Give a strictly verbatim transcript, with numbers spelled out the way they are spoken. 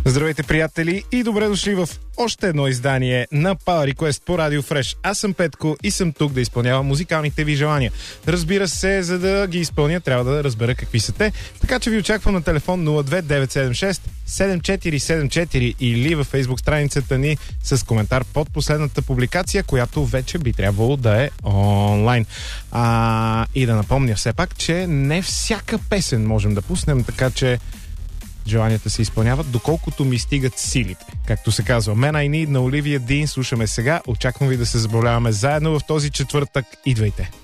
Здравейте, приятели, и добре дошли в още едно издание на Power Request по Радио Фреш. Аз съм Петко и съм тук да изпълнявам музикалните ви желания. Разбира се, за да ги изпълня, трябва да разбера какви са те. Така че ви очаквам на телефон нула две девет седем шест седем четири седем четири или във фейсбук страницата ни с коментар под последната публикация, която вече би трябвало да е онлайн. А, и да напомня все пак, че не всяка песен можем да пуснем, така че желанията се изпълняват, доколкото ми стигат силите. Както се казва, Man I Need на Оливия Дин слушаме сега. Очаквам ви да се забавляваме заедно в този четвъртък. Идвайте!